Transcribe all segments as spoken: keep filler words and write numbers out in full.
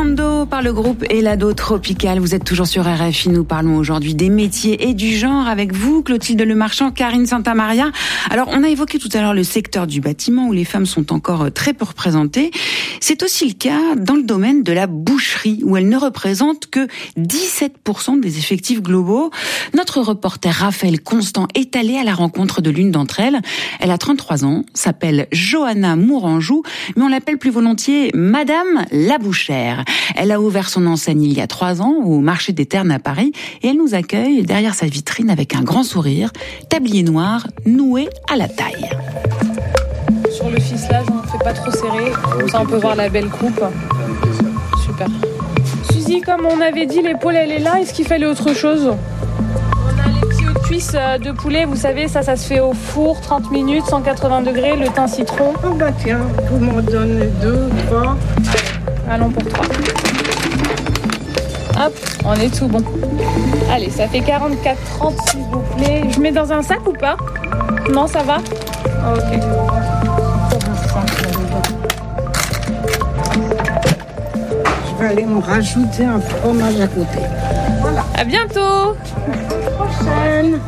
Commando par le groupe Elado Tropical. Vous êtes toujours sur R F I. Nous parlons aujourd'hui des métiers et du genre avec vous, Clotilde Lemarchand, Karine Santamaria. Alors, on a évoqué tout à l'heure le secteur du bâtiment où les femmes sont encore très peu représentées. C'est aussi le cas dans le domaine de la boucherie où elles ne représentent que dix-sept pour cent des effectifs globaux. Notre reporter Raphaël Constant est allé à la rencontre de l'une d'entre elles. Elle a trente-trois ans, s'appelle Johanna Mouranjou, mais on l'appelle plus volontiers Madame la Bouchère. Elle a ouvert son enseigne il y a trois ans au marché des Ternes à Paris et elle nous accueille derrière sa vitrine avec un grand sourire, tablier noir noué à la taille. Sur le ficelage, on ne fait pas trop serré, comme ça on peut voir la belle coupe. Super. Suzy, comme on avait dit, l'épaule elle est là, est-ce qu'il fallait autre chose ? On a les petits hauts de cuisse de poulet, vous savez, ça, ça se fait au four, trente minutes, cent quatre-vingts degrés, le thym citron. Oh bah tiens, vous m'en donnez deux, trois. Allons pour trois. Hop, on est tout bon. Allez, ça fait quarante-quatre trente s'il vous plaît. Je mets dans un sac ou pas ? Non, ça va ? Ok. Je vais aller me rajouter un fromage à côté. Voilà. À bientôt. Prochaine.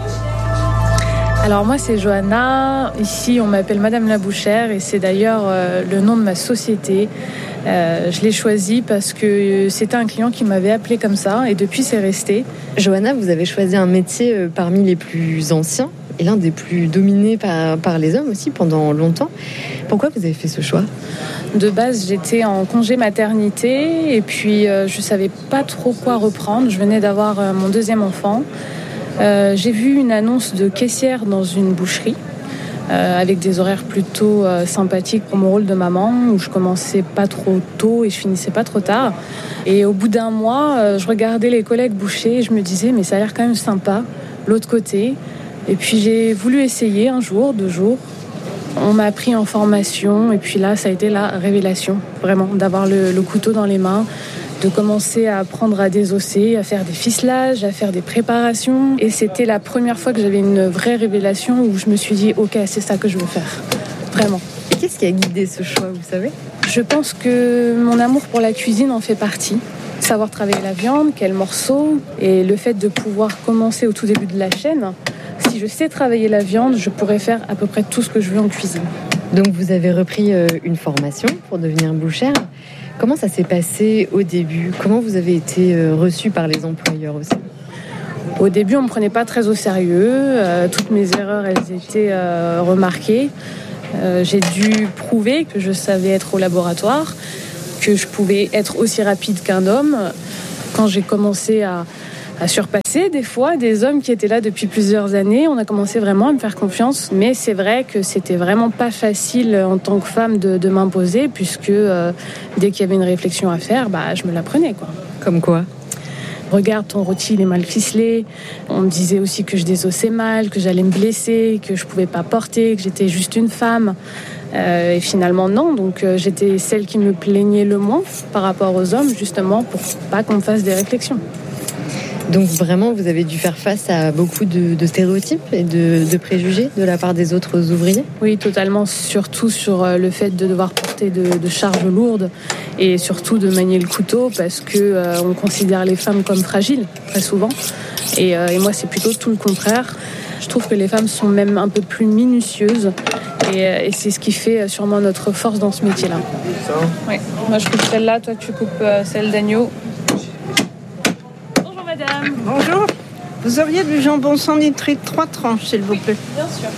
Alors moi c'est Johanna, ici on m'appelle Madame la Bouchère et c'est d'ailleurs euh, le nom de ma société. Euh, je l'ai choisi parce que c'était un client qui m'avait appelé comme ça et depuis c'est resté. Johanna, vous avez choisi un métier euh, parmi les plus anciens et l'un des plus dominés par, par les hommes aussi pendant longtemps. Pourquoi vous avez fait ce choix ? De base j'étais en congé maternité et puis euh, je savais pas trop quoi reprendre. Je venais d'avoir euh, mon deuxième enfant. Euh, j'ai vu une annonce de caissière dans une boucherie euh, avec des horaires plutôt euh, sympathiques pour mon rôle de maman où je commençais pas trop tôt et je finissais pas trop tard. Et au bout d'un mois, euh, je regardais les collègues bouchers et je me disais mais ça a l'air quand même sympa, l'autre côté. Et puis j'ai voulu essayer un jour, deux jours. On m'a pris en formation et puis là ça a été la révélation, vraiment, d'avoir le, le couteau dans les mains, de commencer à apprendre à désosser, à faire des ficelages, à faire des préparations. Et c'était la première fois que j'avais une vraie révélation où je me suis dit « Ok, c'est ça que je veux faire. » Vraiment. Et qu'est-ce qui a guidé ce choix, vous savez ? Je pense que mon amour pour la cuisine en fait partie. Savoir travailler la viande, quels morceaux, et le fait de pouvoir commencer au tout début de la chaîne. Si je sais travailler la viande, je pourrais faire à peu près tout ce que je veux en cuisine. Donc vous avez repris une formation pour devenir bouchère. Comment ça s'est passé au début ? Comment vous avez été reçue par les employeurs aussi ? Au début, on ne me prenait pas très au sérieux. Euh, toutes mes erreurs, elles étaient euh, remarquées. Euh, j'ai dû prouver que je savais être au laboratoire, que je pouvais être aussi rapide qu'un homme. Quand j'ai commencé à, à surpasser des fois des hommes qui étaient là depuis plusieurs années, on a commencé vraiment à me faire confiance. Mais c'est vrai que c'était vraiment pas facile en tant que femme de, de m'imposer, puisque euh, dès qu'il y avait une réflexion à faire, bah, je me la prenais, quoi. Comme quoi ? Regarde, ton rôti, il est mal ficelé. On me disait aussi que je désossais mal, que j'allais me blesser, que je pouvais pas porter, que j'étais juste une femme. Euh, et finalement, non. Donc, euh, j'étais celle qui me plaignait le moins par rapport aux hommes, justement, pour pas qu'on me fasse des réflexions. Donc vraiment, vous avez dû faire face à beaucoup de, de stéréotypes et de, de préjugés de la part des autres ouvriers ? Oui, totalement. Surtout sur le fait de devoir porter de, de charges lourdes et surtout de manier le couteau parce que euh, on considère les femmes comme fragiles, très souvent. Et, euh, et moi, c'est plutôt tout le contraire. Je trouve que les femmes sont même un peu plus minutieuses et, et c'est ce qui fait sûrement notre force dans ce métier-là. Oui. Moi, je coupe celle-là, toi, tu coupes celle d'agneau. Madame. Bonjour. Vous auriez du jambon sans nitrite, trois tranches, s'il vous plaît. Oui, bien sûr.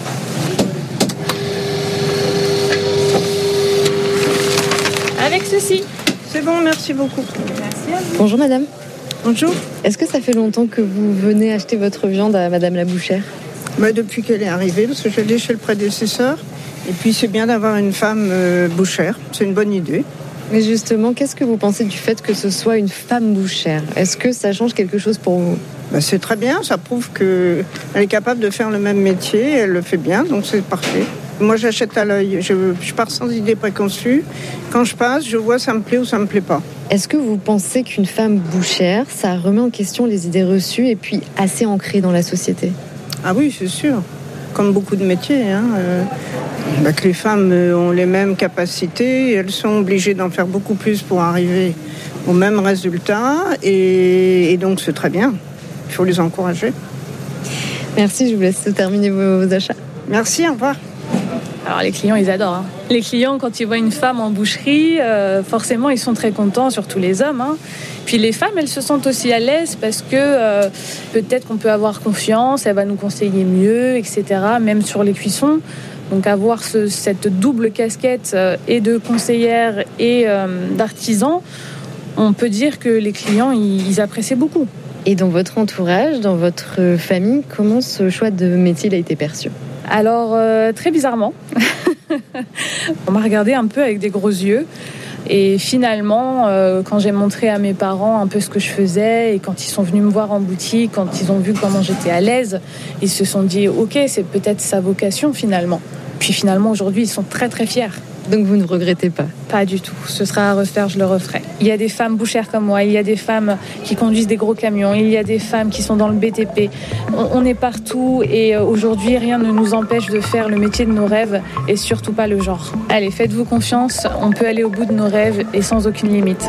Avec ceci. C'est bon, merci beaucoup. Merci à vous. Bonjour madame. Bonjour. Est-ce que ça fait longtemps que vous venez acheter votre viande à Madame la Bouchère ? Bah, depuis qu'elle est arrivée, parce que j'allais chez le prédécesseur. Et puis c'est bien d'avoir une femme euh, bouchère, c'est une bonne idée. Mais justement, qu'est-ce que vous pensez du fait que ce soit une femme bouchère ? Est-ce que ça change quelque chose pour vous ? Bah, c'est très bien, ça prouve qu'elle est capable de faire le même métier, elle le fait bien, donc c'est parfait. Moi j'achète à l'œil, je, je pars sans idée préconçue. Quand je passe, je vois ça me plaît ou ça me plaît pas. Est-ce que vous pensez qu'une femme bouchère, ça remet en question les idées reçues et puis assez ancrées dans la société ? Ah oui, c'est sûr. Comme beaucoup de métiers, hein, euh, bah que les femmes ont les mêmes capacités, elles sont obligées d'en faire beaucoup plus pour arriver au même résultat, et, et donc c'est très bien. Il faut les encourager. Merci, je vous laisse terminer vos, vos achats. Merci, au revoir. Alors les clients, ils adorent. Hein. Les clients, quand ils voient une femme en boucherie, euh, forcément, ils sont très contents, surtout les hommes. Hein. Puis les femmes, elles se sentent aussi à l'aise parce que euh, peut-être qu'on peut avoir confiance, elle va nous conseiller mieux, et cetera. Même sur les cuissons. Donc avoir ce, cette double casquette euh, et de conseillère et euh, d'artisan, on peut dire que les clients, ils, ils apprécient beaucoup. Et dans votre entourage, dans votre famille, comment ce choix de métier a été perçu ? Alors, euh, très bizarrement, on m'a regardé un peu avec des gros yeux. Et finalement, euh, quand j'ai montré à mes parents un peu ce que je faisais, et quand ils sont venus me voir en boutique, quand ils ont vu comment j'étais à l'aise, ils se sont dit « Ok, c'est peut-être sa vocation finalement ». Puis finalement, aujourd'hui, ils sont très très fiers. Donc vous ne regrettez pas ? Pas du tout. Ce sera à refaire, je le referai. Il y a des femmes bouchères comme moi, il y a des femmes qui conduisent des gros camions, il y a des femmes qui sont dans le B T P. On, on est partout et aujourd'hui, rien ne nous empêche de faire le métier de nos rêves et surtout pas le genre. Allez, faites-vous confiance, on peut aller au bout de nos rêves et sans aucune limite.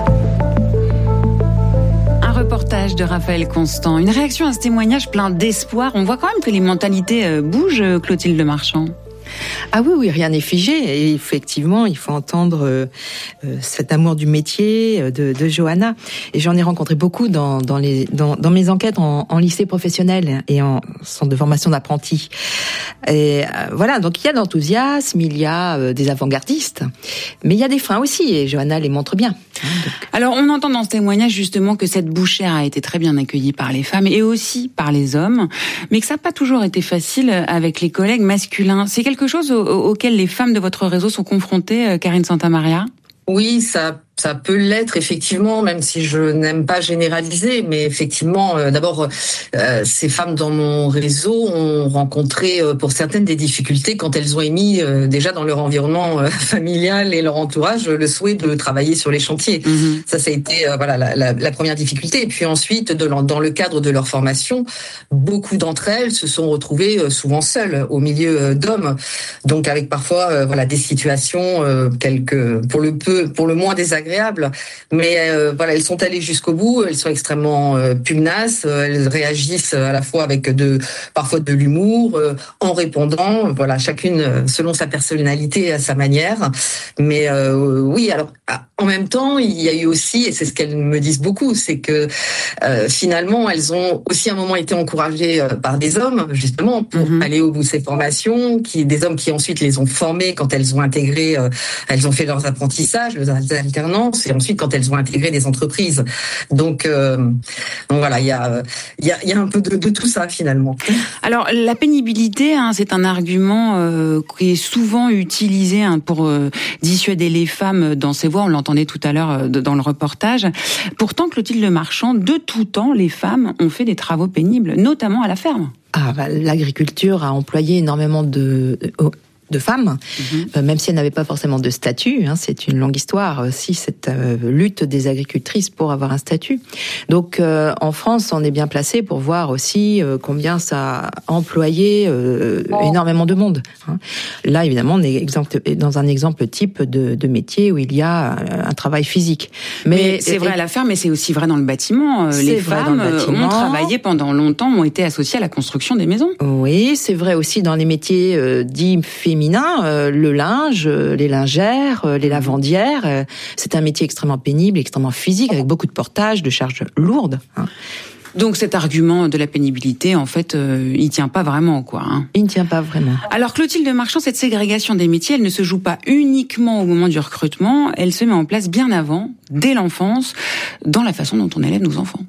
Un reportage de Raphaël Constant. Une réaction à ce témoignage plein d'espoir. On voit quand même que les mentalités bougent, Clotilde Marchand. Ah oui, oui, rien n'est figé. Et effectivement, il faut entendre euh, cet amour du métier de, de Johanna. Et j'en ai rencontré beaucoup dans, dans, les, dans, dans mes enquêtes en, en lycée professionnel et en centre de formation d'apprentis. Et euh, voilà, donc il y a de l'enthousiasme, il y a euh, des avant-gardistes, mais il y a des freins aussi, et Johanna les montre bien. Donc... Alors, on entend dans ce témoignage justement que cette bouchère a été très bien accueillie par les femmes et aussi par les hommes, mais que ça n'a pas toujours été facile avec les collègues masculins. C'est quelque chose au, auquel les femmes de votre réseau sont confrontées, Karine Santamaria ? Oui, ça, ça peut l'être effectivement, même si je n'aime pas généraliser, mais effectivement, euh, d'abord, euh, ces femmes dans mon réseau ont rencontré euh, pour certaines des difficultés quand elles ont émis euh, déjà dans leur environnement euh, familial et leur entourage le souhait de travailler sur les chantiers. Mmh. Ça, ça a été euh, voilà la, la, la première difficulté. Et puis ensuite, de, dans le cadre de leur formation, beaucoup d'entre elles se sont retrouvées euh, souvent seules au milieu euh, d'hommes, donc avec parfois euh, voilà des situations euh, quelques pour le peu pour le moins désagréables, mais euh, voilà, elles sont allées jusqu'au bout, elles sont extrêmement euh, pugnaces, euh, elles réagissent à la fois avec de parfois de l'humour, euh, en répondant, voilà, chacune selon sa personnalité et à sa manière. Mais euh, oui, alors en même temps, il y a eu aussi, et c'est ce qu'elles me disent beaucoup, c'est que euh, finalement, elles ont aussi à un moment été encouragées euh, par des hommes, justement, pour mmh. aller au bout de ces formations, qui des hommes qui ensuite les ont formées quand elles ont intégré, euh, elles ont fait leurs apprentissages, leurs alternances, et ensuite quand elles ont intégré des entreprises. Donc, euh, donc voilà, il y a, il y a, il y a un peu de, de tout ça finalement. Alors la pénibilité, hein, c'est un argument euh, qui est souvent utilisé hein, pour euh, dissuader les femmes dans ces voies. On l'entendait tout à l'heure euh, dans le reportage. Pourtant, Clotilde Marchand, de tout temps, les femmes ont fait des travaux pénibles, notamment à la ferme. Ah, bah, l'agriculture a employé énormément de... Oh. de femmes, mmh. euh, même si elles n'avaient pas forcément de statut. Hein, c'est une longue histoire aussi, cette euh, lutte des agricultrices pour avoir un statut. Donc, euh, en France, on est bien placé pour voir aussi euh, combien ça a employé euh, oh. énormément de monde. Hein. Là, évidemment, on est exemple, dans un exemple type de, de métier où il y a un, un travail physique. Mais, mais c'est et, vrai à la ferme, mais c'est aussi vrai dans le bâtiment. Les femmes bâtiment. ont travaillé pendant longtemps, ont été associées à la construction des maisons. Oui, c'est vrai aussi dans les métiers euh, dits féminins. Euh, le linge, euh, les lingères, euh, les lavandières, euh, c'est un métier extrêmement pénible, extrêmement physique, avec beaucoup de portage, de charges lourdes. Hein. Donc cet argument de la pénibilité, en fait, euh, il tient pas vraiment, quoi. Hein. Il ne tient pas vraiment. Alors Clotilde Marchand, cette ségrégation des métiers, elle ne se joue pas uniquement au moment du recrutement, elle se met en place bien avant, dès l'enfance, dans la façon dont on élève nos enfants.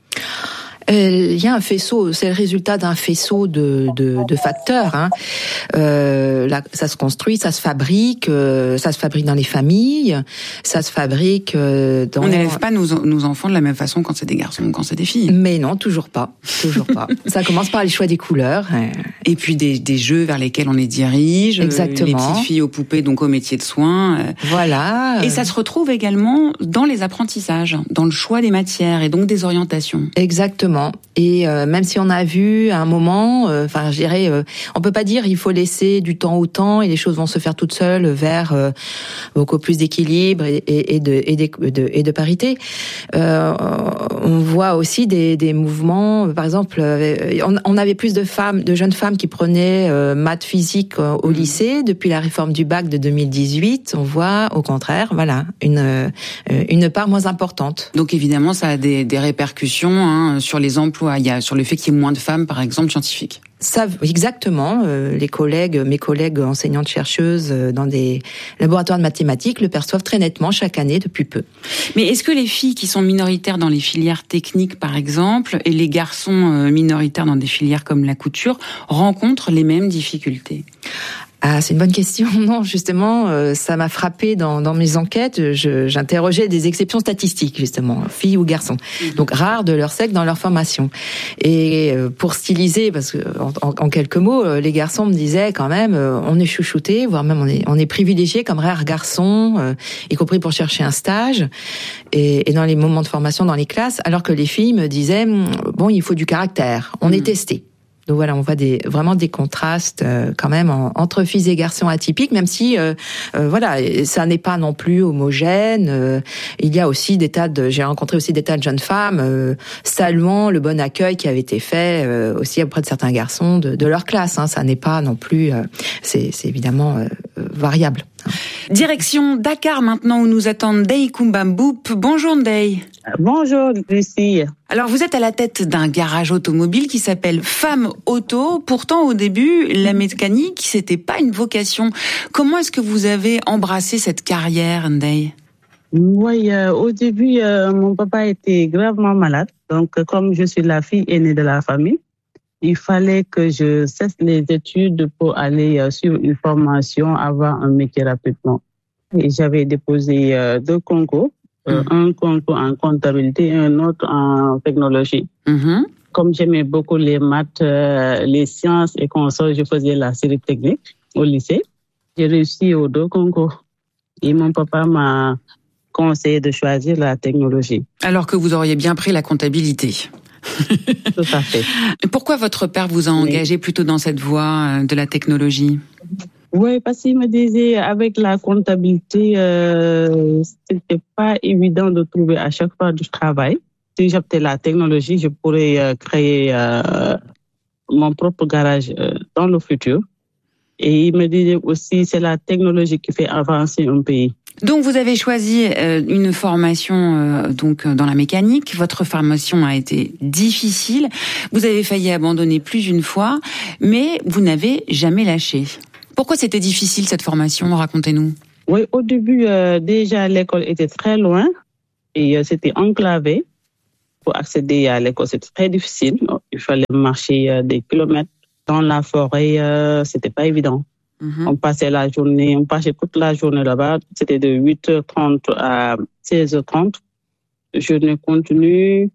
Il y a un faisceau, c'est le résultat d'un faisceau de, de, de facteurs. Hein. Euh, là, ça se construit, ça se fabrique, euh, ça se fabrique dans les familles, ça se fabrique euh, dans... On n'élève pas nos, nos enfants de la même façon quand c'est des garçons ou quand c'est des filles. Mais non, toujours pas, toujours pas. Ça commence par les choix des couleurs. Et puis des, des jeux vers lesquels on les dirige. Exactement. Les petites filles aux poupées, donc au métier de soins. Voilà. Et ça se retrouve également dans les apprentissages, dans le choix des matières et donc des orientations. Exactement. Et euh, même si on a vu à un moment, enfin, euh, je dirais, euh, on peut pas dire il faut laisser du temps au temps et les choses vont se faire toutes seules vers euh, beaucoup plus d'équilibre et, et, et, de, et, de, et de parité. Euh, on voit aussi des, des mouvements, par exemple, on, on avait plus de femmes, de jeunes femmes qui prenaient euh, maths physique euh, au lycée. Depuis la réforme du bac de deux mille dix-huit, on voit au contraire, voilà, une euh, une part moins importante. Donc évidemment, ça a des, des répercussions hein, sur les emplois. Il y a sur le fait qu'il y ait moins de femmes, par exemple, scientifiques. Ça, exactement. Euh, les collègues, mes collègues enseignantes chercheuses euh, dans des laboratoires de mathématiques le perçoivent très nettement chaque année depuis peu. Mais est-ce que les filles qui sont minoritaires dans les filières techniques, par exemple, et les garçons euh, minoritaires dans des filières comme la couture rencontrent les mêmes difficultés ? Ah, c'est une bonne question. Non, justement, euh, ça m'a frappé dans, dans mes enquêtes. Je, j'interrogeais des exceptions statistiques, justement, filles ou garçons. Donc, rares de leur sexe dans leur formation. Et euh, pour styliser, parce que en, en, en quelques mots, euh, les garçons me disaient quand même, euh, on est chouchoutés, voire même on est, on est privilégiés comme rares garçons, euh, y compris pour chercher un stage et, et dans les moments de formation dans les classes, alors que les filles me disaient, bon, il faut du caractère, on mmh. est testé. Donc voilà, on voit des, vraiment des contrastes euh, quand même en, entre filles et garçons atypiques, même si euh, euh, voilà, ça n'est pas non plus homogène. Euh, il y a aussi des tas de, j'ai rencontré aussi des tas de jeunes femmes euh, saluant le bon accueil qui avait été fait euh, aussi auprès de certains garçons de, de leur classe. Hein. Ça n'est pas non plus, euh, c'est, c'est évidemment euh, variable. Direction Dakar maintenant où nous attend Ndeye Koumba Mboup. Bonjour Ndeye. Bonjour Lucie. Alors vous êtes à la tête d'un garage automobile qui s'appelle Femmes Auto. Pourtant au début, la mécanique, c'était pas une vocation. Comment est-ce que vous avez embrassé cette carrière, Ndeye ? Oui, euh, au début, euh, mon papa était gravement malade. Donc comme je suis la fille aînée de la famille, il fallait que je cesse les études pour aller euh, suivre une formation, avoir un métier rapidement. Et j'avais déposé euh, deux concours. Euh, mmh. Un concours en comptabilité et un autre en technologie. Mmh. Comme j'aimais beaucoup les maths, euh, les sciences et consorts, je faisais la série technique au lycée. J'ai réussi aux deux concours. Et mon papa m'a conseillé de choisir la technologie. Alors que vous auriez bien pris la comptabilité. Tout à fait. Pourquoi votre père vous a engagé oui. plutôt dans cette voie de la technologie ? Oui, parce qu'il me disait, avec la comptabilité, euh, c'était pas évident de trouver à chaque fois du travail. Si j'optais la technologie, je pourrais euh, créer euh, mon propre garage euh, dans le futur. Et il me disait aussi, c'est la technologie qui fait avancer un pays. Donc vous avez choisi euh, une formation euh, donc dans la mécanique. Votre formation a été difficile. Vous avez failli abandonner plus d'une fois, mais vous n'avez jamais lâché. Pourquoi c'était difficile cette formation ? Racontez-nous. Oui, au début, euh, déjà, l'école était très loin et euh, c'était enclavé. Pour accéder à l'école, c'était très difficile. Il fallait marcher euh, des kilomètres dans la forêt. Euh, c'était pas évident. Mm-hmm. On passait la journée, on passait toute la journée là-bas. C'était de huit heures trente à seize heures trente. Journée continue.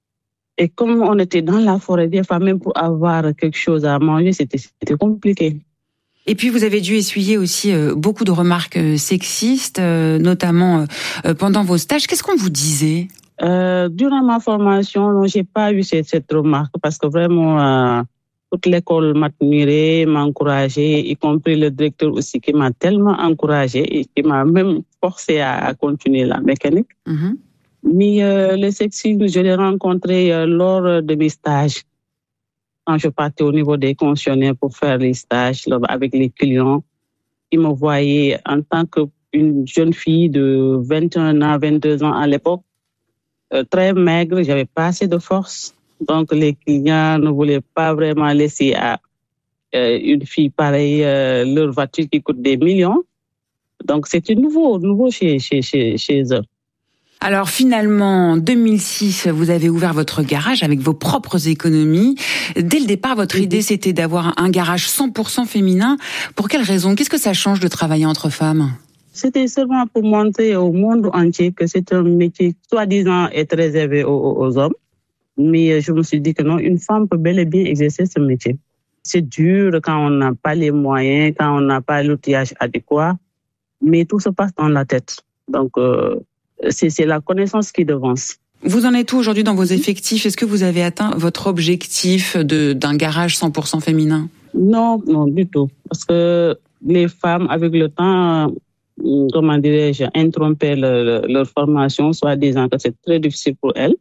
Et comme on était dans la forêt, des fois, même pour avoir quelque chose à manger, c'était, c'était compliqué. Et puis vous avez dû essuyer aussi euh, beaucoup de remarques euh, sexistes, euh, notamment euh, pendant vos stages. Qu'est-ce qu'on vous disait ? euh, Durant ma formation, non, j'ai pas eu cette, cette remarque parce que vraiment euh, toute l'école m'admirait, m'encourageait, y compris le directeur aussi qui m'a tellement encouragé et qui m'a même forcé à, à continuer la mécanique. Mm-hmm. Mais euh, le sexisme, je l'ai rencontré euh, lors de mes stages. Quand je partais au niveau des concessionnaires pour faire les stages là, avec les clients, ils me voyaient en tant qu'une jeune fille de vingt et un ans, vingt-deux ans à l'époque, euh, très maigre, j'avais pas assez de force. Donc les clients ne voulaient pas vraiment laisser à euh, une fille pareille euh, leur voiture qui coûte des millions. Donc c'était nouveau, nouveau chez, chez, chez, chez eux. Alors finalement, en deux mille six, vous avez ouvert votre garage avec vos propres économies. Dès le départ, votre mmh. idée, c'était d'avoir un garage cent pour cent féminin. Pour quelle raison ? Qu'est-ce que ça change de travailler entre femmes ? C'était seulement pour montrer au monde entier que c'est un métier soi-disant être réservé aux, aux hommes. Mais je me suis dit que non, une femme peut bel et bien exercer ce métier. C'est dur quand on n'a pas les moyens, quand on n'a pas l'outillage adéquat. Mais tout se passe dans la tête. Donc... Euh, C'est, c'est la connaissance qui devance. Vous en êtes où aujourd'hui dans vos effectifs? Est-ce que vous avez atteint votre objectif de, d'un garage cent pour cent féminin? Non, non, du tout. Parce que les femmes, avec le temps, comment dirais-je, interrompaient leur, leur formation, soit disant que c'est très difficile pour elles.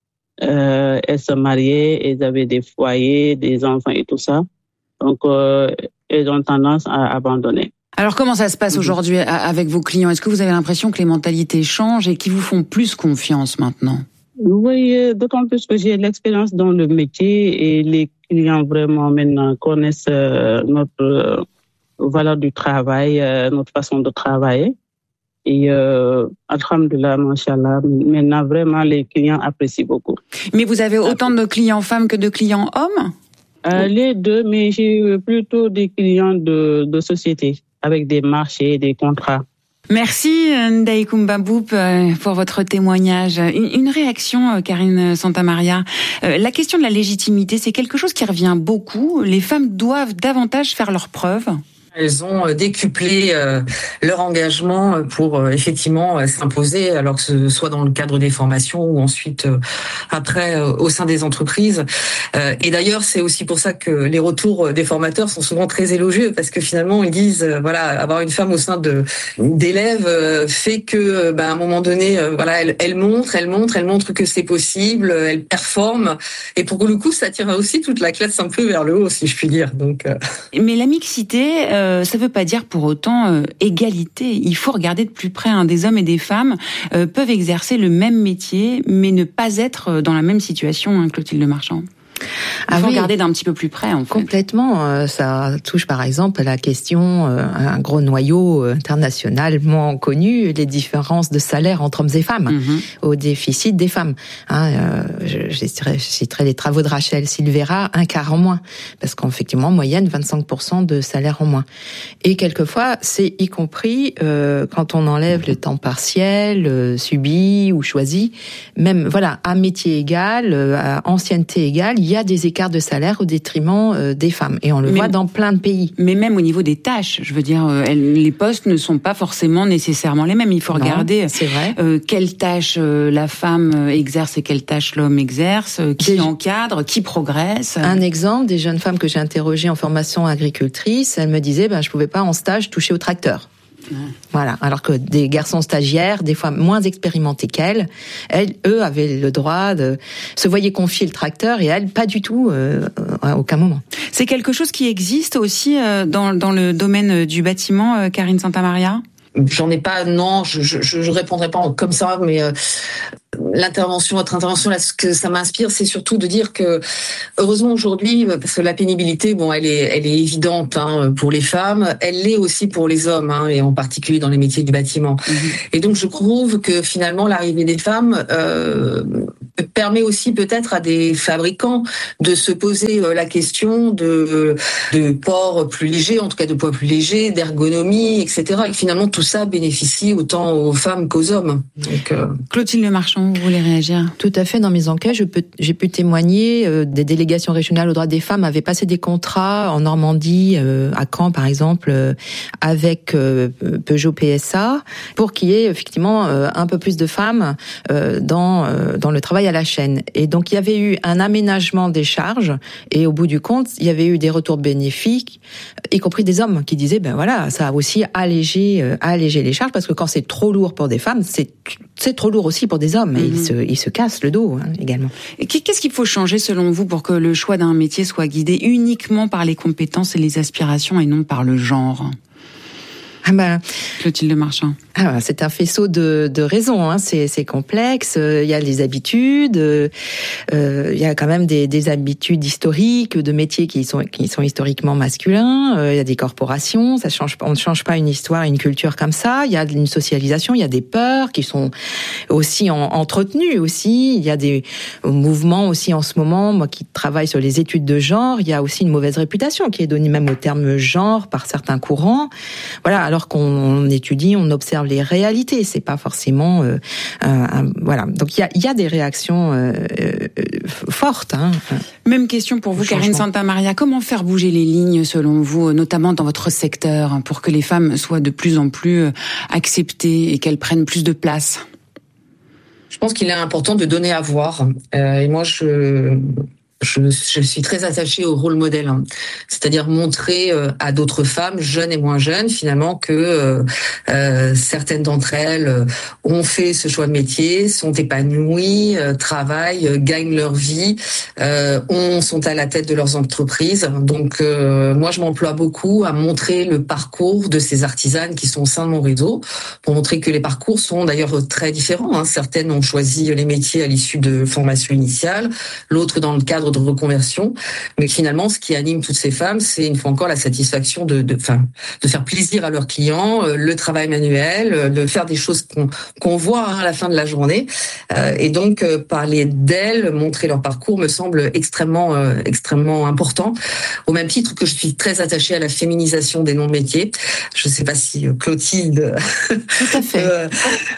Euh, elles se mariaient, elles avaient des foyers, des enfants et tout ça. Donc, euh, elles ont tendance à abandonner. Alors, comment ça se passe aujourd'hui avec vos clients? Est-ce que vous avez l'impression que les mentalités changent et qu'ils vous font plus confiance maintenant? Oui, d'autant plus que j'ai l'expérience dans le métier et les clients vraiment maintenant connaissent euh, notre euh, valeur du travail, euh, notre façon de travailler. Et euh, alhamdoulilah, machallah, maintenant vraiment les clients apprécient beaucoup. Mais vous avez autant de clients femmes que de clients hommes? euh, Les deux, mais j'ai plutôt des clients de, de société avec des marchés, des contrats. Merci Ndeye Coumba Mboup pour votre témoignage. Une, une réaction, Karine Santamaria. Euh, la question de la légitimité, c'est quelque chose qui revient beaucoup. Les femmes doivent davantage faire leurs preuves. Elles ont décuplé euh, leur engagement pour euh, effectivement euh, s'imposer, alors que ce soit dans le cadre des formations ou ensuite euh, après euh, au sein des entreprises. Euh, et d'ailleurs, c'est aussi pour ça que les retours des formateurs sont souvent très élogieux, parce que finalement ils disent euh, voilà, avoir une femme au sein de d'élèves euh, fait que euh, ben, à un moment donné, euh, voilà, elle, elle montre, elle montre, elle montre que c'est possible, elle performe, et pour le coup, ça tire aussi toute la classe un peu vers le haut, si je puis dire. Donc. Euh... Mais la mixité. Euh... Ça ne veut pas dire pour autant euh, égalité. Il faut regarder de plus près. Hein. Des hommes et des femmes euh, peuvent exercer le même métier, mais ne pas être dans la même situation, hein, Clotilde Marchand. Il faut ah oui, regarder d'un petit peu plus près, en fait. Complètement. Euh, ça touche, par exemple, la question, euh, un gros noyau internationalement connu, les différences de salaire entre hommes et femmes, mm-hmm. au déficit des femmes. Hein, euh, je, je, citerai, je citerai les travaux de Rachel Silvera, un quart en moins, parce qu'effectivement, en moyenne, vingt-cinq pour cent de salaire en moins. Et quelquefois, c'est y compris euh, quand on enlève le temps partiel, euh, subi ou choisi, même, voilà, à métier égal, euh, à ancienneté égale, il y a des écarts de salaire au détriment euh, des femmes. Et on le mais, voit dans plein de pays. Mais même au niveau des tâches, je veux dire, euh, elles, les postes ne sont pas forcément nécessairement les mêmes. Il faut non, regarder c'est vrai. Euh, quelles tâches euh, la femme exerce et quelles tâches l'homme exerce, euh, qui des... encadre, qui progresse. Un exemple, des jeunes femmes que j'ai interrogées en formation agricultrice, elles me disaient, ben, je pouvais pas en stage toucher au tracteur. Voilà. Alors que des garçons stagiaires, des fois moins expérimentés qu'elles, elles, eux, avaient le droit de se voyaient confier le tracteur et elles, pas du tout, euh, à aucun moment. C'est quelque chose qui existe aussi euh, dans, dans le domaine du bâtiment, euh, Karine Santamaria ? J'en ai pas, non, je, je, je répondrai pas comme ça, mais euh, l'intervention, votre intervention, là, ce que ça m'inspire, c'est surtout de dire que, heureusement aujourd'hui, parce que la pénibilité, bon, elle est, elle est évidente hein, pour les femmes, elle l'est aussi pour les hommes, hein, et en particulier dans les métiers du bâtiment. Mmh. Et donc, je trouve que finalement, l'arrivée des femmes euh, permet aussi peut-être à des fabricants de se poser la question de, de port plus léger, en tout cas de poids plus léger, d'ergonomie, et cetera. Et finalement, tout ça bénéficie autant aux femmes qu'aux hommes. Donc, euh... Clotilde Marchand, vous voulez réagir ? Tout à fait. Dans mes enquêtes, je peux, j'ai pu témoigner euh, des délégations régionales aux droits des femmes avaient passé des contrats en Normandie, euh, à Caen par exemple, euh, avec euh, Peugeot P S A, pour qu'il y ait effectivement euh, un peu plus de femmes euh, dans euh, dans le travail à la chaîne. Et donc il y avait eu un aménagement des charges, et au bout du compte, il y avait eu des retours bénéfiques, y compris des hommes qui disaient ben voilà, ça a aussi allégé euh, alléger les charges, parce que quand c'est trop lourd pour des femmes, c'est c'est trop lourd aussi pour des hommes, et mmh. ils se ils se cassent le dos hein, également. Et qu'est-ce qu'il faut changer selon vous pour que le choix d'un métier soit guidé uniquement par les compétences et les aspirations et non par le genre ? Ah ben, Clotilde Marchand. Ah, c'est un faisceau de, de raisons. Hein. C'est, c'est complexe. Il y a les habitudes. Euh, il y a quand même des, des habitudes historiques, de métiers qui sont qui sont historiquement masculins. Euh, il y a des corporations. Ça change. On ne change pas une histoire, une culture comme ça. Il y a une socialisation. Il y a des peurs qui sont aussi en, entretenues aussi. Il y a des mouvements aussi en ce moment. Moi, qui travaille sur les études de genre, il y a aussi une mauvaise réputation qui est donnée même au terme genre par certains courants. Voilà. Alors Alors qu'on étudie, on observe les réalités, c'est pas forcément euh, un, un, voilà. Donc il y a, y a des réactions euh, euh, fortes. Hein. Même question pour vous, Karine Santamaria. Comment faire bouger les lignes selon vous, notamment dans votre secteur, pour que les femmes soient de plus en plus acceptées et qu'elles prennent plus de place ? Je pense qu'il est important de donner à voir. Euh, et moi, je... Je, je suis très attachée au rôle modèle, hein. C'est-à-dire montrer euh, à d'autres femmes, jeunes et moins jeunes, finalement, que euh, euh, certaines d'entre elles euh, ont fait ce choix de métier, sont épanouies, euh, travaillent, euh, gagnent leur vie, euh, ont, sont à la tête de leurs entreprises. Donc, euh, moi, je m'emploie beaucoup à montrer le parcours de ces artisanes qui sont au sein de mon réseau, pour montrer que les parcours sont d'ailleurs très différents, hein. Certaines ont choisi les métiers à l'issue de formation initiale, l'autre dans le cadre de reconversion, mais finalement, ce qui anime toutes ces femmes, c'est une fois encore la satisfaction de, de, enfin, de faire plaisir à leurs clients, euh, le travail manuel, euh, de faire des choses qu'on, qu'on voit hein, à la fin de la journée. Euh, et donc, euh, parler d'elles, montrer leur parcours, me semble extrêmement, euh, extrêmement important. Au même titre que je suis très attachée à la féminisation des noms de métiers. Je ne sais pas si euh, Clotilde. Tout à fait. euh...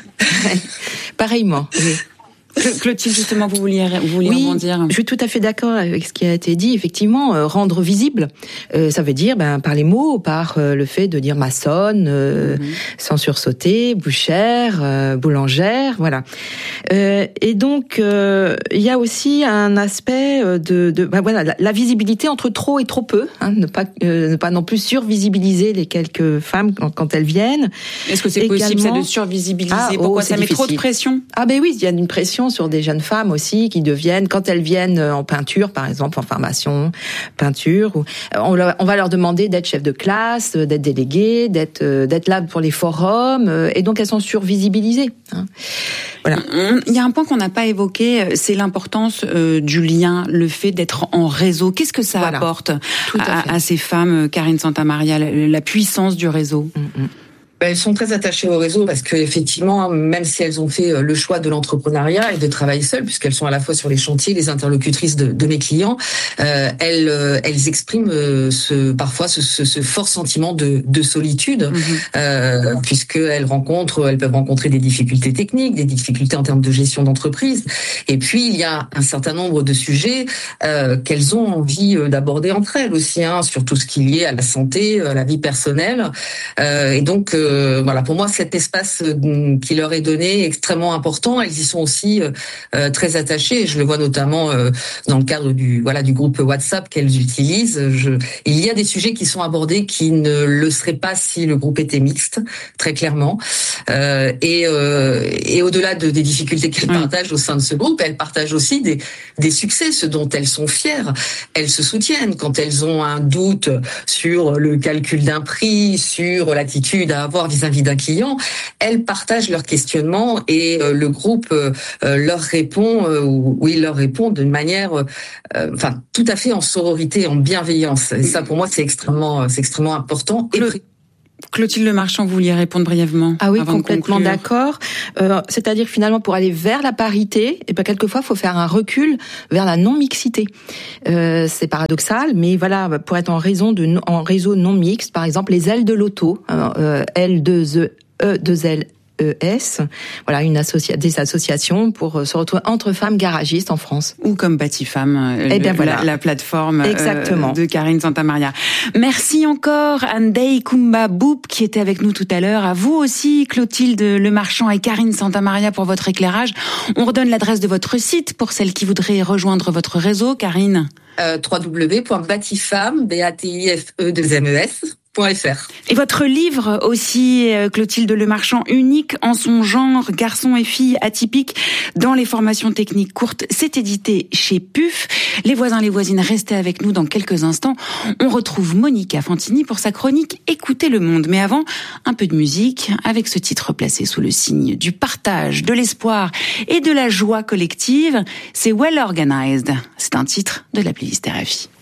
Pareillement. Oui. Clotilde, justement, vous vouliez, vous vouliez oui, rebondir. Je suis tout à fait d'accord avec ce qui a été dit. Effectivement, euh, rendre visible, euh, ça veut dire ben, par les mots, par euh, le fait de dire maçonne, euh, mm-hmm. sans sursauter, bouchère, euh, boulangère, voilà. Euh, et donc, euh, il y a aussi un aspect de, de ben, voilà, la, la visibilité entre trop et trop peu, hein, ne pas euh, ne pas non plus survisibiliser les quelques femmes quand, quand elles viennent. Est-ce que c'est Également, possible ça de survisibiliser ah, Pourquoi oh, ça met difficile. Trop de pression? Ah ben oui, il y a une pression sur des jeunes femmes aussi qui deviennent, quand elles viennent en peinture, par exemple, en formation peinture, ou, on, leur, on va leur demander d'être chef de classe, d'être déléguée, d'être, d'être là pour les forums, et donc elles sont survisibilisées. Hein. Voilà. Il y a un point qu'on n'a pas évoqué, c'est l'importance euh, du lien, le fait d'être en réseau. Qu'est-ce que ça voilà. apporte à, à, à ces femmes, Karine Santamaria, la, la puissance du réseau? Mm-hmm. Elles sont très attachées au réseau parce que effectivement, même si elles ont fait le choix de l'entrepreneuriat et de travailler seules, puisqu'elles sont à la fois sur les chantiers, les interlocutrices de, de mes clients, euh, elles, elles expriment ce, parfois ce, ce, ce fort sentiment de, de solitude, mmh. euh, puisqu'elles rencontrent, elles peuvent rencontrer des difficultés techniques, des difficultés en termes de gestion d'entreprise. Et puis il y a un certain nombre de sujets euh, qu'elles ont envie d'aborder entre elles aussi, hein, sur tout ce qui est lié à la santé, à la vie personnelle, euh, et donc euh, Euh, voilà, pour moi, cet espace euh, qui leur est donné est extrêmement important. Elles y sont aussi euh, très attachées. Je le vois notamment euh, dans le cadre du voilà du groupe WhatsApp qu'elles utilisent. Je, il y a des sujets qui sont abordés qui ne le seraient pas si le groupe était mixte, très clairement. Euh, et, euh, et au-delà de, des difficultés qu'elles mmh. partagent au sein de ce groupe, elles partagent aussi des, des succès, ce dont elles sont fières. Elles se soutiennent quand elles ont un doute sur le calcul d'un prix, sur l'attitude à avoir vis-à-vis d'un client, elles partagent leurs questionnements et euh, le groupe euh, leur répond euh, ou, ou il leur répond d'une manière, euh, enfin tout à fait en sororité, en bienveillance. Et ça, pour moi, c'est extrêmement, c'est extrêmement important. Et Le... Clotilde Lemarchand, vous vouliez répondre brièvement? Ah oui, complètement d'accord. Euh, c'est-à-dire finalement pour aller vers la parité, et ben quelquefois il faut faire un recul vers la non-mixité. Euh, c'est paradoxal, mais voilà, pour être en réseau de en réseau non mixte, par exemple les ailes de l'auto, euh, L deux E, E deux L E S, voilà une associa- des associations pour se retrouver entre femmes garagistes en France. Ou comme Batifam, eh bien, voilà. la, la plateforme Exactement. Euh, de Karine Santamaria. Merci encore Andei Kumba Boop qui était avec nous tout à l'heure. À vous aussi Clotilde Lemarchand et Karine Santamaria pour votre éclairage. On redonne l'adresse de votre site pour celles qui voudraient rejoindre votre réseau, Karine. Euh, w w w point batifam, B A T I F E deux M E S Et votre livre aussi, Clotilde Lemarchand, unique en son genre, garçons et filles atypiques dans les formations techniques courtes, c'est édité chez P U F. Les voisins, les voisines, restez avec nous dans quelques instants. On retrouve Monica Fantini pour sa chronique Écoutez le monde. Mais avant, un peu de musique avec ce titre placé sous le signe du partage, de l'espoir et de la joie collective. C'est Well Organized. C'est un titre de la playlist R F I.